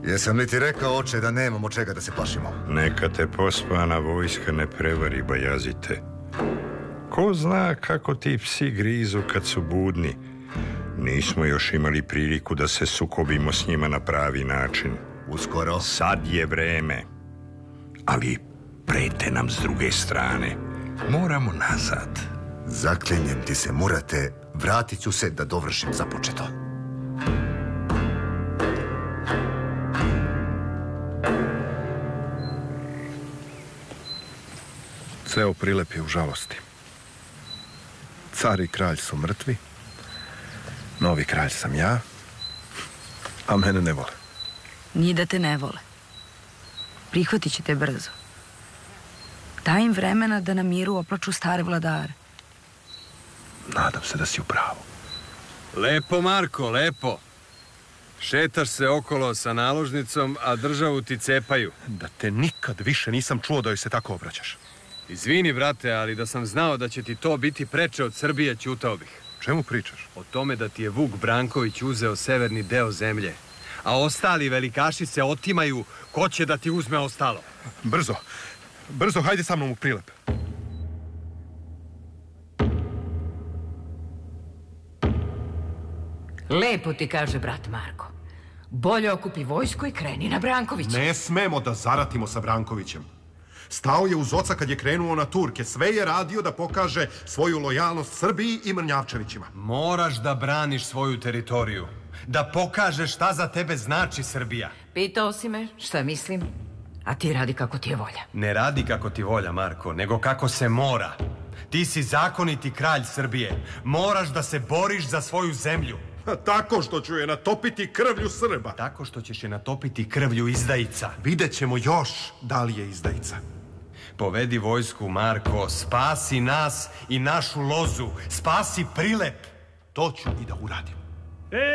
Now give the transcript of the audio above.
Jesam li ti rekao, oče, da nemamo čega da se plašimo? Neka te pospana vojska ne prevari, Bajazite. Ko zna kako ti psi grizu kad su budni. Nismo još imali priliku da se sukobimo s njima na pravi način. Uskoro? Sad je vreme. Ali prete nam s druge strane. Moramo nazad. Zaklinjem ti se, Murate, vratit ću se da dovršim započeto. Ceo Prilep je u žalosti. Car i kralj su mrtvi, novi kralj sam ja, a mene ne vole. Nije da te ne vole. Prihvatit će te brzo. Daj im vremena da na miru oplaču stare vladare. Nadam se da si u pravu. Lepo, Marko, lepo. Šetaš se okolo sa naložnicom, a državu ti cepaju. Da te nikad više nisam čuo da joj se tako obraćaš. Izvini, brate, ali da sam znao da će ti to biti preče od Srbije, ćutao bih. Čemu pričaš? O tome da ti je Vuk Branković uzeo severni deo zemlje, a ostali velikaši se otimaju, ko će da ti uzme ostalo? Brzo, hajde sa mnom u Prilep. Lepo ti kaže brat Marko. Bolje okupi vojsku i kreni na Brankovića. Ne smemo da zaratimo sa Brankovićem. Stao je uz oca kad je krenuo na Turke. Sve je radio da pokaže svoju lojalnost Srbiji i Mrnjavčevićima. Moraš da braniš svoju teritoriju. Da pokažeš šta za tebe znači Srbija. Pitao si me šta mislim, a ti radi kako ti je volja. Ne radi kako ti volja, Marko, nego kako se mora. Ti si zakoniti kralj Srbije. Moraš da se boriš za svoju zemlju. Tako što ću je natopiti krvlju Srba. Tako što ćeš je natopiti krvlju izdajica. Vidjet ćemo još da li je izdajica. Povedi vojsku, Marko, spasi nas i našu lozu. Spasi Prilep. To ću i da uradim.